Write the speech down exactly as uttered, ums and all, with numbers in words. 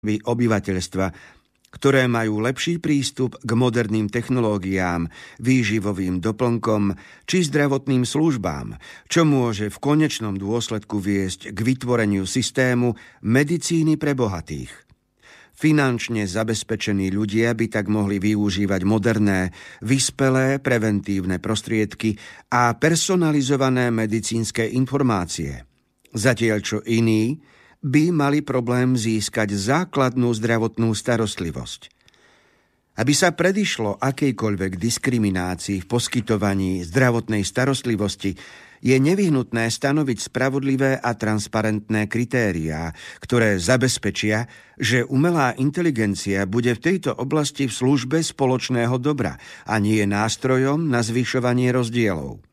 obyvateľstva, ktoré majú lepší prístup k moderným technológiám, výživovým doplnkom či zdravotným službám, čo môže v konečnom dôsledku viesť k vytvoreniu systému medicíny pre bohatých. Finančne zabezpečení ľudia by tak mohli využívať moderné, vyspelé preventívne prostriedky a personalizované medicínske informácie. Zatiaľ čo iní by mali problém získať základnú zdravotnú starostlivosť. Aby sa predišlo akejkoľvek diskriminácii v poskytovaní zdravotnej starostlivosti, je nevyhnutné stanoviť spravodlivé a transparentné kritériá, ktoré zabezpečia, že umelá inteligencia bude v tejto oblasti v službe spoločného dobra a nie nástrojom na zvyšovanie rozdielov.